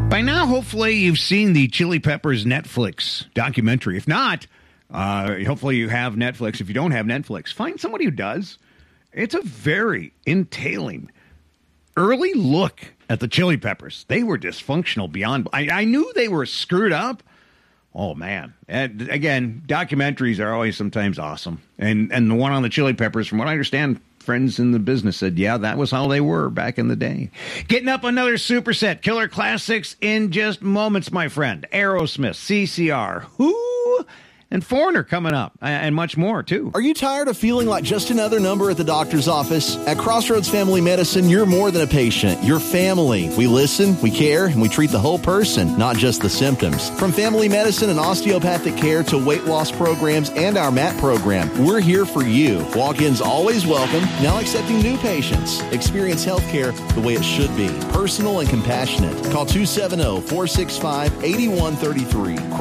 By now, hopefully, you've seen the Chili Peppers Netflix documentary. If not, hopefully you have Netflix. If you don't have Netflix, find somebody who does. It's a very entailing early look at the Chili Peppers. They were dysfunctional beyond. I knew they were screwed up. Oh, man. And again, documentaries are always sometimes awesome. And the one on the Chili Peppers, from what I understand, friends in the business said, yeah, that was how they were back in the day. Getting up another superset. Killer classics in just moments, my friend. Aerosmith, CCR, Who, and Foreigner coming up, and much more, too. Are you tired of feeling like just another number at the doctor's office? At Crossroads Family Medicine, you're more than a patient. You're family. We listen, we care, and we treat the whole person, not just the symptoms. From family medicine and osteopathic care to weight loss programs and our MAT program, we're here for you. Walk-ins always welcome, now accepting new patients. Experience healthcare the way it should be. Personal and compassionate. Call 270-465-8133.